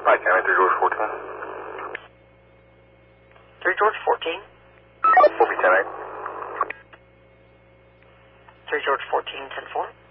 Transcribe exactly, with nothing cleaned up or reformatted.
Hi, County, three George fourteen. three George fourteen. four B ten eight. three George fourteen, ten four.